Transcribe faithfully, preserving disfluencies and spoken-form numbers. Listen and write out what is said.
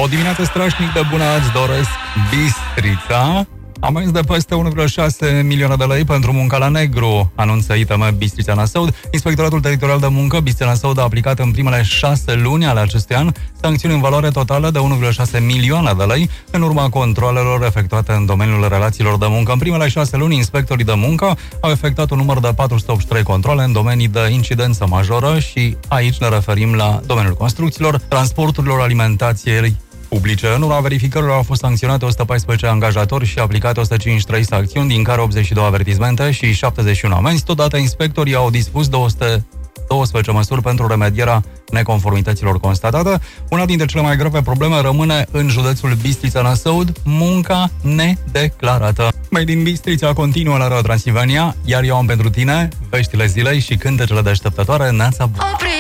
O dimineață strașnic de bună îți doresc Bistrița. Amenzi de peste unu virgulă șase milioane de lei pentru munca la negru, anunță I T M Bistrița Năsăud. Inspectoratul Teritorial de Muncă Bistrița Năsăud a aplicat în primele șase luni ale acestui an sancțiuni în valoare totală de unu virgulă șase milioane de lei în urma controalelor efectuate în domeniul relațiilor de muncă. În primele șase luni, inspectorii de muncă au efectuat un număr de patru sute optzeci și trei controle în domenii de incidență majoră și aici ne referim la domeniul construcțiilor, transporturilor, alimentației publice. În urma verificărilor au fost sancționate o sută paisprezece angajatori și aplicate o sută cincizeci și trei sancțiuni, din care optzeci și două avertismente și șaptezeci și unu amenzi. Totodată, inspectorii au dispus două sute douăsprezece măsuri pentru remedierea neconformităților constatate. Una dintre cele mai grave probleme rămâne în județul Bistrița Năsăud, munca nedeclarată. Mai din Bistrița continuă la Radio Transilvania, iar eu am pentru tine veștile zilei și cântecele deșteptătoare. Neața bună!